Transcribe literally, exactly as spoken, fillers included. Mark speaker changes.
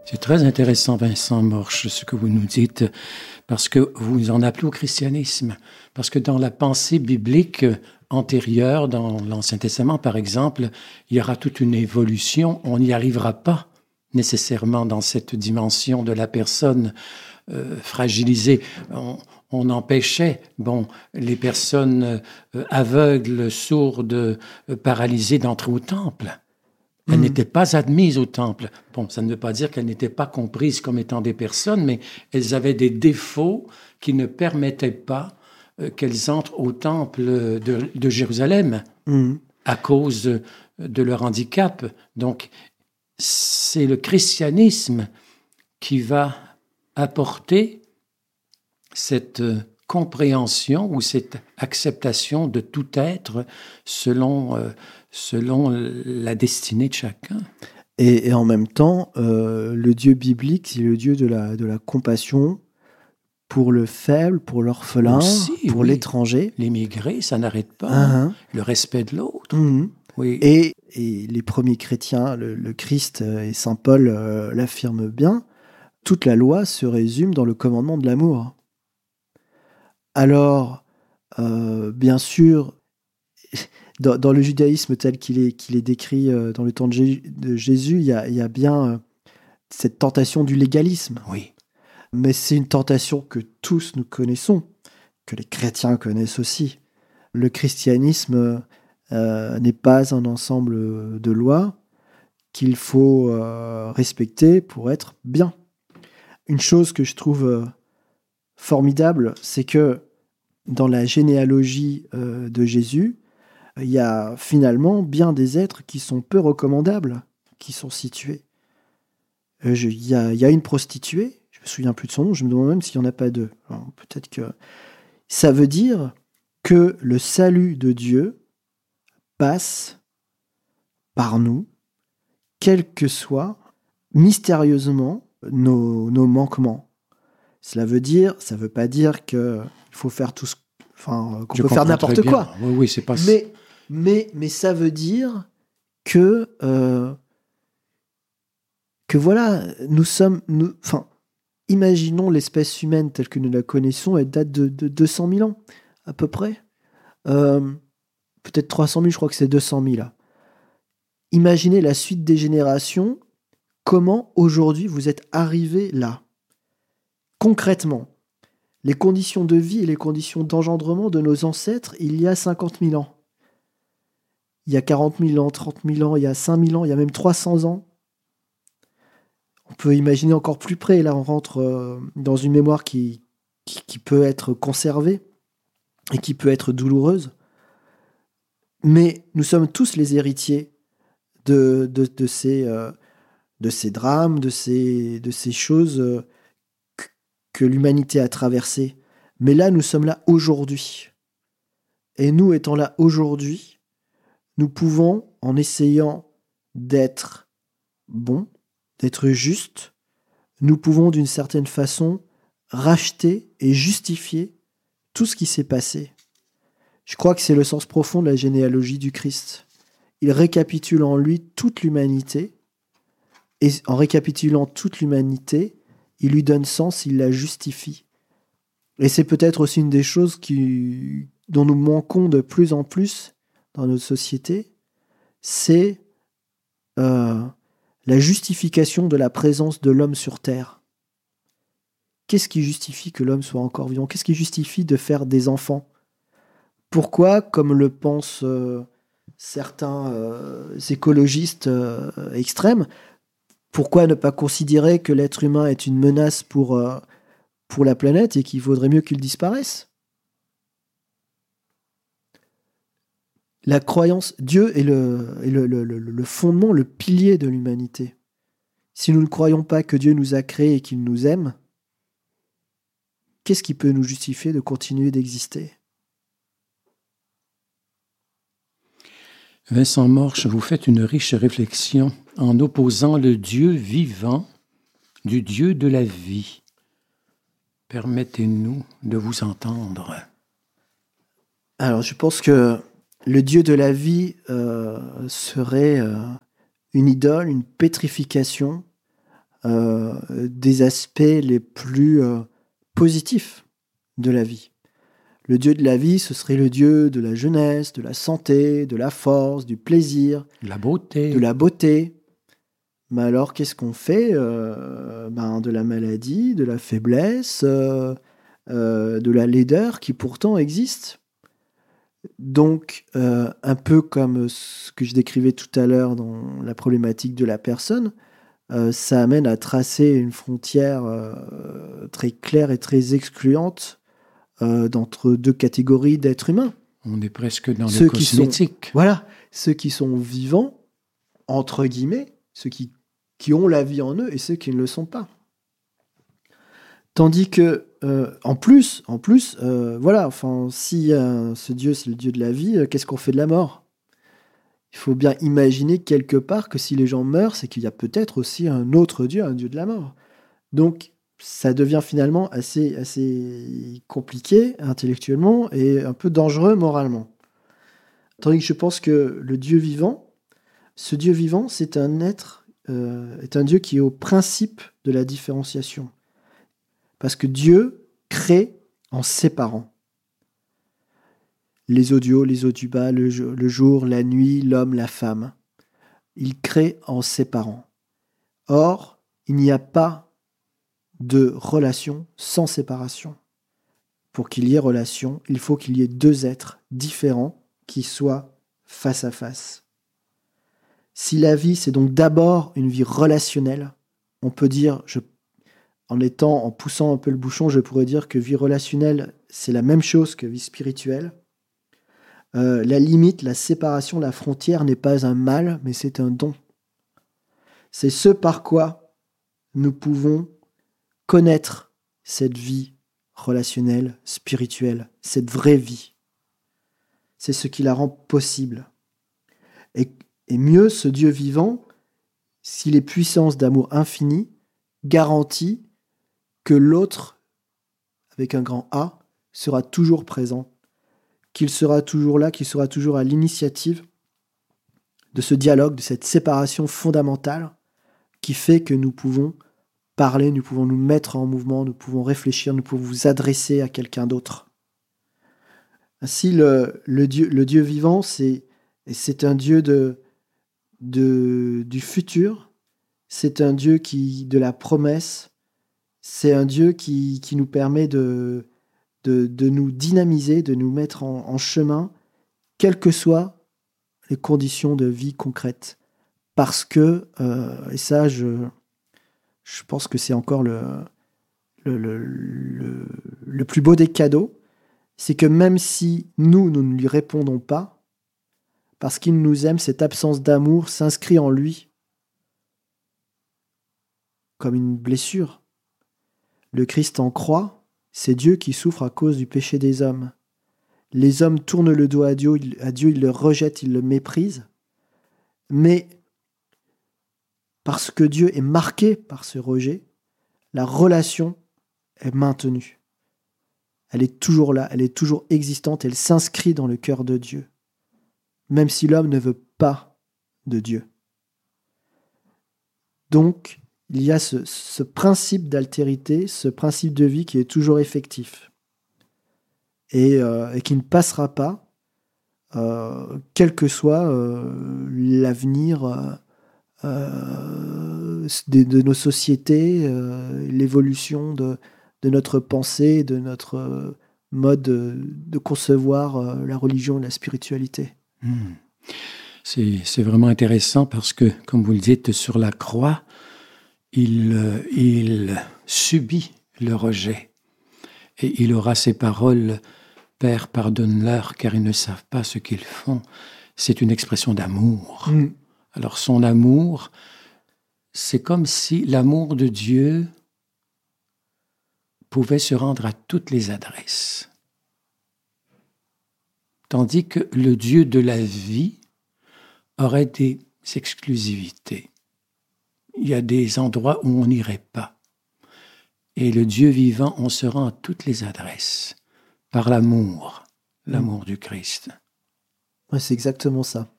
Speaker 1: C'est très intéressant, Vincent Morche, ce que vous nous dites, parce que vous en appelez au christianisme. Parce que dans la pensée biblique antérieure, dans l'Ancien Testament, par exemple, il y aura toute une évolution. On n'y arrivera pas nécessairement dans cette dimension de la personne euh, fragilisée. On, on empêchait, bon, les personnes euh, aveugles, sourdes, euh, paralysées d'entrer au temple. Elles mmh. n'étaient pas admises au temple. Bon, ça ne veut pas dire qu'elles n'étaient pas comprises comme étant des personnes, mais elles avaient des défauts qui ne permettaient pas euh, qu'elles entrent au temple de, de Jérusalem mmh. à cause de leur handicap. Donc, c'est le christianisme qui va apporter cette compréhension ou cette acceptation de tout être selon, euh, selon la destinée de chacun.
Speaker 2: Et, et en même temps, euh, le Dieu biblique, c'est le Dieu de la, de la compassion pour le faible, pour l'orphelin, Aussi, pour oui. l'étranger.
Speaker 1: L'émigré, ça n'arrête pas.
Speaker 2: Uh-huh.
Speaker 1: Le respect de l'autre.
Speaker 2: Mm-hmm.
Speaker 1: Oui.
Speaker 2: Et, et les premiers chrétiens, le, le Christ et saint Paul euh, l'affirment bien, toute la loi se résume dans le commandement de l'amour. Alors, euh, bien sûr, dans, dans le judaïsme tel qu'il est, qu'il est décrit euh, dans le temps de, Jé- de Jésus, il y a, il y a bien euh, cette tentation du légalisme.
Speaker 1: Oui.
Speaker 2: Mais c'est une tentation que tous nous connaissons, que les chrétiens connaissent aussi. Le christianisme euh, n'est pas un ensemble de lois qu'il faut euh, respecter pour être bien. Une chose que je trouve euh, formidable, c'est que dans la généalogie euh, de Jésus, il y a finalement bien des êtres qui sont peu recommandables, qui sont situés. Euh, je, il, y a, il y a une prostituée, je me souviens plus de son nom, je me demande même s'il n'y en a pas deux. Alors, peut-être que ça veut dire que le salut de Dieu passe par nous, quels que soient mystérieusement nos, nos manquements. Cela veut dire, ça veut pas dire qu'il faut faire tout ce, enfin, qu'on
Speaker 1: Je
Speaker 2: peut faire n'importe quoi.
Speaker 1: Oui, oui, c'est pas.
Speaker 2: Mais, mais, mais ça veut dire que, euh, que voilà, nous sommes, nous, enfin, imaginons l'espèce humaine telle que nous la connaissons, elle date de, de deux cent mille ans, à peu près. Euh, peut-être trois cent mille, je crois que c'est deux cent mille. Là. Imaginez la suite des générations, comment aujourd'hui vous êtes arrivés là. Concrètement, les conditions de vie et les conditions d'engendrement de nos ancêtres il y a cinquante mille ans. Il y a quarante mille ans, trente mille ans, il y a cinq mille ans, il y a même trois cents ans. On peut imaginer encore plus près, là on rentre euh, dans une mémoire qui, qui, qui peut être conservée et qui peut être douloureuse. Mais nous sommes tous les héritiers de, de, de, ces, euh, de ces drames, de ces, de ces choses euh, que, que l'humanité a traversées. Mais là, nous sommes là aujourd'hui. Et nous étant là aujourd'hui, nous pouvons, en essayant d'être bons, d'être justes, nous pouvons d'une certaine façon racheter et justifier tout ce qui s'est passé. Je crois que c'est le sens profond de la généalogie du Christ. Il récapitule en lui toute l'humanité, et en récapitulant toute l'humanité, il lui donne sens, il la justifie. Et c'est peut-être aussi une des choses qui, dont nous manquons de plus en plus dans notre société, c'est euh, la justification de la présence de l'homme sur Terre. Qu'est-ce qui justifie que l'homme soit encore vivant ? Qu'est-ce qui justifie de faire des enfants ? Pourquoi, comme le pensent euh, certains euh, écologistes euh, extrêmes, pourquoi ne pas considérer que l'être humain est une menace pour, euh, pour la planète et qu'il vaudrait mieux qu'il disparaisse ? La croyance, Dieu est, le, est le, le, le, le fondement, le pilier de l'humanité. Si nous ne croyons pas que Dieu nous a créés et qu'il nous aime, qu'est-ce qui peut nous justifier de continuer d'exister ?
Speaker 1: Vincent Morche, vous faites une riche réflexion en opposant le Dieu vivant du Dieu de la vie. Permettez-nous de vous entendre.
Speaker 2: Alors, je pense que le Dieu de la vie euh, serait euh, une idole, une pétrification euh, des aspects les plus euh, positifs de la vie. Le Dieu de la vie, ce serait le Dieu de la jeunesse, de la santé, de la force, du plaisir,
Speaker 1: La beauté.
Speaker 2: de la beauté. Mais alors, qu'est-ce qu'on fait euh, ben, de la maladie, de la faiblesse, euh, euh, de la laideur qui pourtant existe. Donc, euh, un peu comme ce que je décrivais tout à l'heure dans la problématique de la personne, euh, ça amène à tracer une frontière euh, très claire et très excluante euh, d'entre deux catégories d'êtres humains.
Speaker 1: On est presque dans
Speaker 2: Ceux
Speaker 1: le
Speaker 2: qui
Speaker 1: cosmétique.
Speaker 2: sont, voilà, ceux qui sont vivants, entre guillemets, ceux qui, qui ont la vie en eux et ceux qui ne le sont pas. Tandis que, euh, en plus, en plus, euh, voilà, enfin, si euh, ce Dieu, c'est le Dieu de la vie, euh, qu'est-ce qu'on fait de la mort? Il faut bien imaginer quelque part que si les gens meurent, c'est qu'il y a peut-être aussi un autre Dieu, un Dieu de la mort. Donc, ça devient finalement assez, assez compliqué intellectuellement et un peu dangereux moralement. Tandis que je pense que le Dieu vivant, ce Dieu vivant, c'est un être, euh, est un Dieu qui est au principe de la différenciation. Parce que Dieu crée en séparant. Les eaux du haut, les eaux du bas, le, le jour, la nuit, l'homme, la femme. Il crée en séparant. Or, il n'y a pas de relation sans séparation. Pour qu'il y ait relation, il faut qu'il y ait deux êtres différents qui soient face à face. Si la vie, c'est donc d'abord une vie relationnelle, on peut dire, je, en étant, en poussant un peu le bouchon, je pourrais dire que vie relationnelle, c'est la même chose que vie spirituelle. Euh, la limite, la séparation, la frontière n'est pas un mal, mais c'est un don. C'est ce par quoi nous pouvons connaître cette vie relationnelle, spirituelle, cette vraie vie. C'est ce qui la rend possible. Et, et mieux, ce Dieu vivant, s'il est puissance d'amour infini, garantit que l'autre, avec un grand A, sera toujours présent, qu'il sera toujours là, qu'il sera toujours à l'initiative de ce dialogue, de cette séparation fondamentale qui fait que nous pouvons parler, nous pouvons nous mettre en mouvement, nous pouvons réfléchir, nous pouvons vous adresser à quelqu'un d'autre. Ainsi, le, le, Dieu, le Dieu vivant, c'est, c'est un Dieu de, de, du futur, c'est un Dieu qui, de la promesse, c'est un Dieu qui, qui nous permet de, de, de nous dynamiser, de nous mettre en, en chemin, quelles que soient les conditions de vie concrètes. Parce que, euh, et ça, je, je pense que c'est encore le, le, le, le, le plus beau des cadeaux, c'est que même si nous, nous ne lui répondons pas, parce qu'il nous aime, cette absence d'amour s'inscrit en lui comme une blessure. Le Christ en croix, c'est Dieu qui souffre à cause du péché des hommes. Les hommes tournent le dos à Dieu, à Dieu, ils le rejettent, ils le méprisent. Mais parce que Dieu est marqué par ce rejet, la relation est maintenue. Elle est toujours là, elle est toujours existante, elle s'inscrit dans le cœur de Dieu, même si l'homme ne veut pas de Dieu. Donc, il y a ce, ce principe d'altérité, ce principe de vie qui est toujours effectif et, euh, et qui ne passera pas, euh, quel que soit euh, l'avenir euh, euh, de, de nos sociétés, euh, l'évolution de, de notre pensée, de notre euh, mode de, de concevoir euh, la religion et la spiritualité.
Speaker 1: Mmh. C'est, c'est vraiment intéressant parce que, comme vous le dites, sur la croix, il, euh, il subit le rejet. Et il aura ces paroles « Père, pardonne-leur, car ils ne savent pas ce qu'ils font ». C'est une expression d'amour. Mmh. Alors son amour, c'est comme si l'amour de Dieu pouvait se rendre à toutes les adresses. Tandis que le Dieu de la vie aurait des exclusivités. Il y a des endroits où on n'irait pas. Et le Dieu vivant, on se rend à toutes les adresses, par l'amour, l'amour mmh. du Christ.
Speaker 2: Ouais, c'est exactement ça.